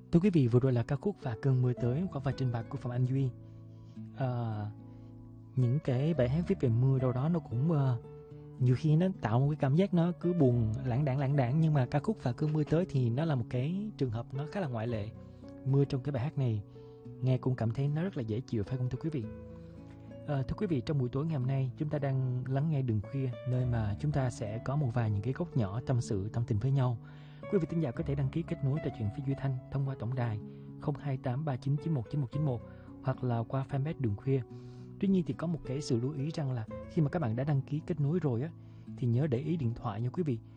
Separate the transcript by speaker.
Speaker 1: Thưa quý vị, vừa rồi là ca khúc Và Cơn Mưa Tới qua vai trình bày của Phạm Anh Duy. Những cái bài hát viết về mưa đâu đó nó cũng nhiều khi nó tạo một cái cảm giác nó cứ buồn lãng đãng, nhưng mà ca khúc Và Cơn Mưa Tới thì nó là một cái trường hợp nó khá là ngoại lệ. Mưa trong cái bài hát này nghe cũng cảm thấy nó rất là dễ chịu, phải không thưa quý vị? Thưa quý vị, trong buổi tối ngày hôm nay chúng ta đang lắng nghe Đường Khuya, nơi mà chúng ta sẽ có một vài những cái góc nhỏ tâm sự tâm tình với nhau. Quý vị thính giả có thể đăng ký kết nối trò chuyện với Duy Thanh thông qua tổng đài 0283991991 hoặc là qua fanpage Đường Khuya. Tuy nhiên thì có một cái sự lưu ý rằng là khi mà các bạn đã đăng ký kết nối rồi á, thì nhớ để ý điện thoại nha quý vị.